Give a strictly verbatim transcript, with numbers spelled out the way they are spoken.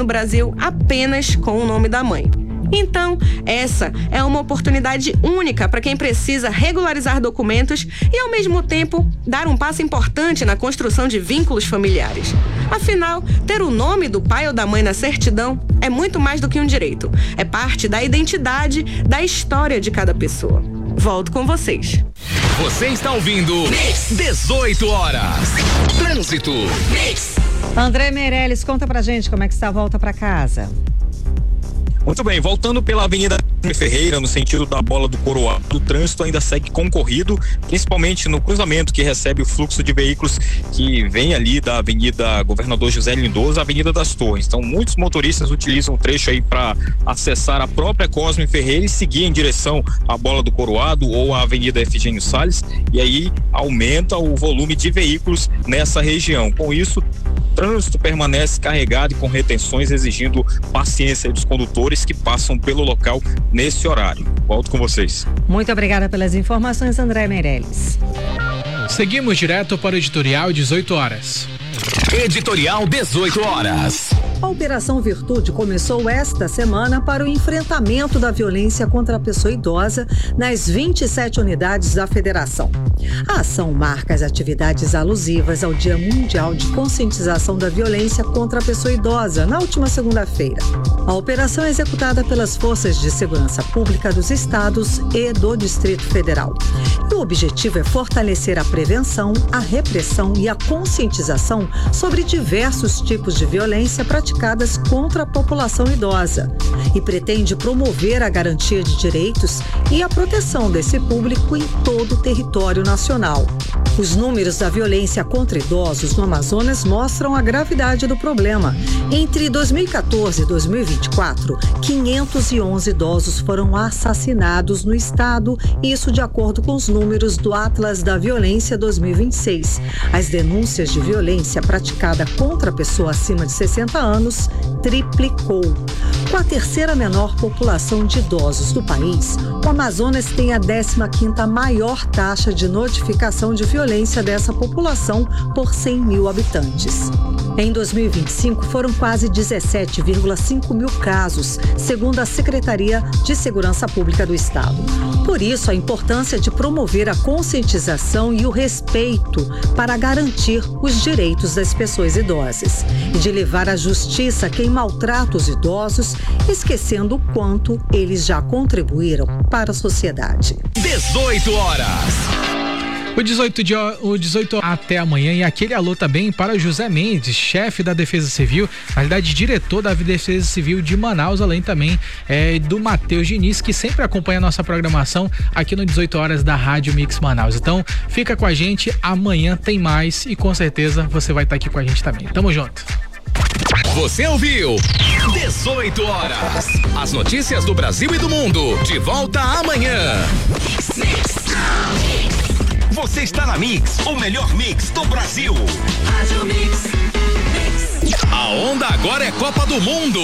no Brasil apenas com o nome da mãe. Então, essa é uma oportunidade única para quem precisa regularizar documentos e, ao mesmo tempo, dar um passo importante na construção de vínculos familiares. Afinal, ter o nome do pai ou da mãe na certidão é muito mais do que um direito. É parte da identidade, da história de cada pessoa. Volto com vocês. Você está ouvindo dezoito horas. Trânsito. André Meirelles, conta pra gente como é que está a volta pra casa. Muito bem, voltando pela Avenida Ferreira, no sentido da Bola do Coroado, o trânsito ainda segue concorrido, principalmente no cruzamento que recebe o fluxo de veículos que vem ali da Avenida Governador José Lindoso, a Avenida das Torres. Então, muitos motoristas utilizam o trecho aí para acessar a própria Cosme Ferreira e seguir em direção à Bola do Coroado ou à Avenida Efigênio Salles, e aí aumenta o volume de veículos nessa região. Com isso, o trânsito permanece carregado e com retenções, exigindo paciência dos condutores que passam pelo local nesse horário. Volto com vocês. Muito obrigada pelas informações, André Meirelles. Seguimos direto para o editorial dezoito horas. Editorial dezoito horas. A Operação Virtude começou esta semana para o enfrentamento da violência contra a pessoa idosa nas vinte e sete unidades da Federação. A ação marca as atividades alusivas ao Dia Mundial de Conscientização da Violência contra a Pessoa Idosa, na última segunda-feira. A operação é executada pelas Forças de Segurança Pública dos Estados e do Distrito Federal. E o objetivo é fortalecer a prevenção, a repressão e a conscientização sobre diversos tipos de violência praticadas contra a população idosa e pretende promover a garantia de direitos e a proteção desse público em todo o território nacional. Os números da violência contra idosos no Amazonas mostram a gravidade do problema. Entre dois mil e quatorze e dois mil e vinte e quatro, quinhentos e onze idosos foram assassinados no estado, isso de acordo com os números do Atlas da Violência dois mil e vinte e seis. As denúncias de violência praticada contra a pessoa acima de sessenta anos triplicou. Com a terceira menor população de idosos do país, o Amazonas tem a décima quinta maior taxa de notificação de violência dessa população por cem mil habitantes. Em dois mil e vinte e cinco, foram quase dezessete vírgula cinco mil casos, segundo a Secretaria de Segurança Pública do Estado. Por isso, a importância de promover a conscientização e o respeito para garantir os direitos das pessoas idosas e de levar à justiça quem maltrata os idosos, esquecendo o quanto eles já contribuíram para a sociedade. dezoito horas. O dezoito, de, o dezoito até amanhã, e aquele alô também para o José Mendes, chefe da Defesa Civil, na verdade diretor da Defesa Civil de Manaus, além também é, do Matheus Diniz, que sempre acompanha a nossa programação aqui no dezoito horas da Rádio Mix Manaus. Então fica com a gente, amanhã tem mais e com certeza você vai estar aqui com a gente também. Tamo junto. Você ouviu dezoito horas. As notícias do Brasil e do mundo. De volta amanhã. Você está na Mix, o melhor mix do Brasil. A onda agora é Copa do Mundo.